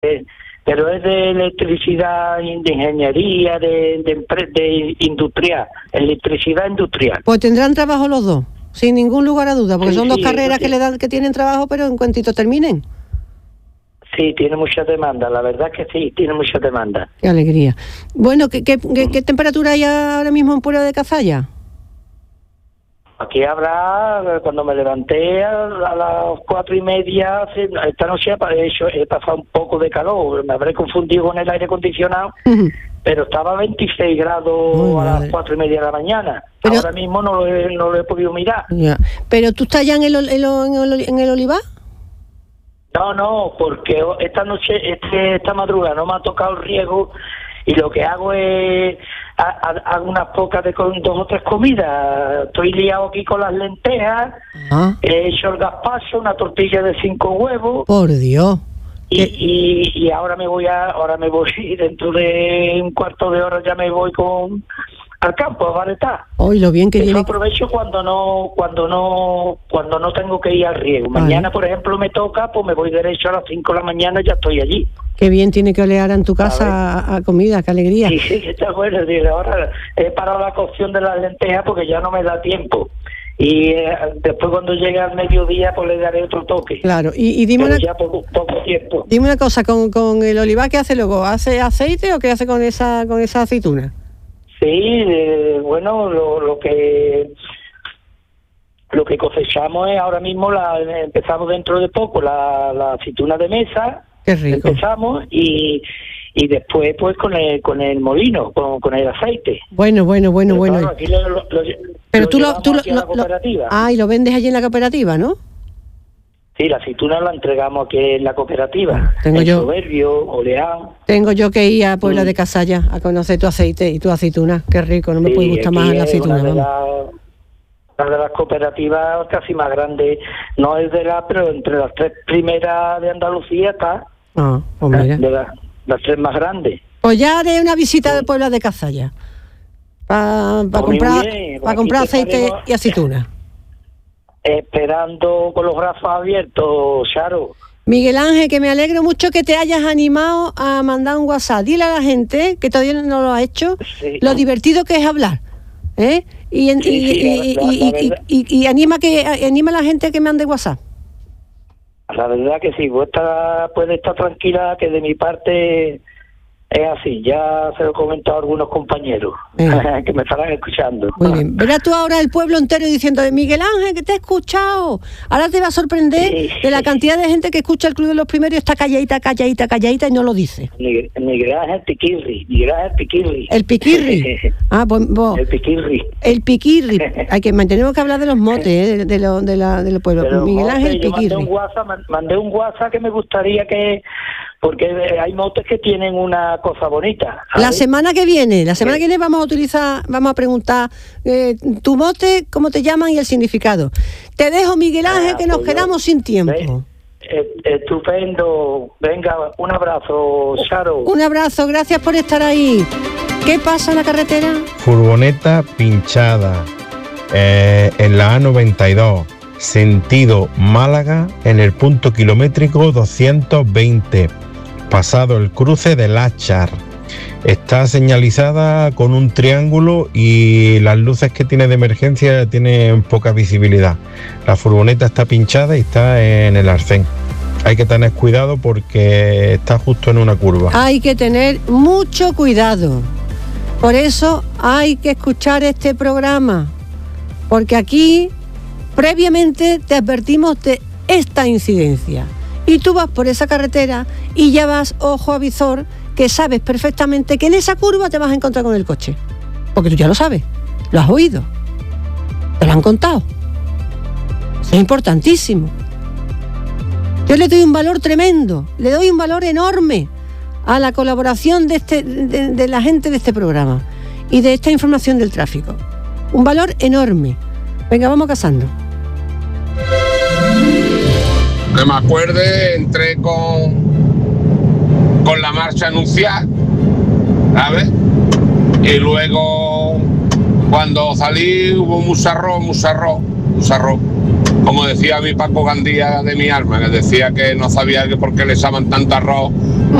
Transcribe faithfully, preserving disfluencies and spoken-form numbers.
Eh, pero es de electricidad, de ingeniería, de, de, de industrial, electricidad industrial. Pues tendrán trabajo los dos, sin ningún lugar a duda, porque sí, son dos sí, carreras sí. que le dan, que tienen trabajo, pero en cuantito terminen. Sí, tiene mucha demanda, la verdad que sí, tiene mucha demanda. Qué alegría. Bueno, ¿qué, qué, qué, qué temperatura hay ahora mismo en Puebla de Cazalla? Aquí habrá, cuando me levanté a, a las cuatro y media, esta noche he, hecho, he pasado un poco de calor, me habré confundido con el aire acondicionado, uh-huh. pero estaba a veintiséis grados Uy, a las cuatro y media de la mañana. Pero, ahora mismo no lo he, no lo he podido mirar. Ya. ¿Pero tú estás ya en el, en el, en el olivar? No, no, porque esta noche, este, esta madrugada no me ha tocado el riego y lo que hago es hago unas pocas de con dos o tres comidas. Estoy liado aquí con las lentejas, ah. he hecho el gazpacho, una tortilla de cinco huevos. Por Dios. Y, y, y ahora me voy a, ahora me voy dentro de un cuarto de hora ya me voy con al campo a baretar. Hoy lo bien que Eso tiene... aprovecho cuando no, cuando no, cuando no tengo que ir al riego. Mañana, Ay. por ejemplo, me toca, pues me voy derecho a las cinco de la mañana y ya estoy allí. Qué bien tiene que olear en tu casa a, a comida, qué alegría. Sí, sí, está bueno. Ahora he parado la cocción de las lentejas porque ya no me da tiempo. Y eh, después cuando llegue al mediodía pues le daré otro toque. Claro, y, y dime, Pero una, ya poco, poco tiempo. Dime una cosa, ¿con, con el olivar qué hace luego? ¿Hace aceite o qué hace con esa con esa aceituna? Sí, eh, bueno, lo, lo que lo que cosechamos es ahora mismo, la empezamos dentro de poco la, la aceituna de mesa. Qué rico. Empezamos y y después pues con el con el molino, con, con el aceite. Bueno, bueno, bueno, pero bueno. Claro, aquí lo, lo, lo, pero lo tú lo, tú lo, lo, lo ah, y lo vendes allí en la cooperativa, ¿no? Sí, la aceituna la entregamos aquí en la cooperativa. Tengo en yo. Soberbio, Oleán. Tengo yo que ir a Puebla mm. de Cazalla a conocer tu aceite y tu aceituna. Qué rico, no me sí, puede gustar más la aceituna. Una de, la, una de las cooperativas casi más grandes, no es de la, pero entre las tres primeras de Andalucía está. Ah, pues mira. De la, las tres más grandes. Pues ya haré una visita sí. de Puebla de Cazalla para pa pues comprar, bien, pa comprar aceite estaremos... y aceituna. Esperando con los brazos abiertos, Charo. Miguel Ángel, que me alegro mucho que te hayas animado a mandar un WhatsApp. Dile a la gente, que todavía no lo ha hecho, sí. lo divertido que es hablar, ¿eh? Y, y, sí, y, sí, y, la, y, la y, y, y anima que anima a la gente que mande WhatsApp. La verdad que sí, vos está, puede estar tranquila que de mi parte es así. Ya se lo he comentado a algunos compañeros eh. que me estarán escuchando. Muy bien. Verás tú ahora el pueblo entero diciendo, Miguel Ángel, que te he escuchado. Ahora te va a sorprender sí. de la cantidad de gente que escucha el Club de los Primeros y está calladita, calladita, calladita y no lo dice. Miguel, Miguel Ángel Piquirri, Miguel Ángel Piquirri. El Piquirri. ah, pues vos. El Piquirri. El Piquirri. Hay que tenemos que hablar de los motes, ¿eh? de, de, lo, de, la, de los pueblos. Pero Miguel motes, Ángel Piquirri. Mandé un, WhatsApp, mandé un WhatsApp que me gustaría que... Porque hay motes que tienen una cosa bonita, ¿sabes? La semana que viene, la semana sí. que viene vamos a utilizar, vamos a preguntar eh, tu mote, cómo te llaman y el significado. Te dejo, Miguel Ángel, ah, que nos pues quedamos yo, sin tiempo. Eh, estupendo. Venga, un abrazo, Charo. Un abrazo, gracias por estar ahí. ¿Qué pasa en la carretera? Furgoneta pinchada eh, en la A noventa y dos, sentido Málaga, en el punto kilométrico doscientos veinte. Pasado el cruce del Láchar. Está señalizada con un triángulo y las luces que tiene de emergencia tienen poca visibilidad. La furgoneta está pinchada y está en el arcén. Hay que tener cuidado porque está justo en una curva. Hay que tener mucho cuidado. Por eso hay que escuchar este programa. Porque aquí previamente te advertimos de esta incidencia. Y tú vas por esa carretera y ya vas ojo a visor, que sabes perfectamente que en esa curva te vas a encontrar con el coche. Porque tú ya lo sabes, lo has oído, te lo han contado. Eso es importantísimo. Yo le doy un valor tremendo, le doy un valor enorme a la colaboración de, este, de, de la gente de este programa y de esta información del tráfico. Un valor enorme. Venga, vamos casando. Que me acuerde, entré con con la marcha anunciada, ¿sabes? Y luego cuando salí hubo musarró, musarró, musarró. como decía mi Paco Gandía de mi alma, que decía que no sabía que por qué le echaban tanto arroz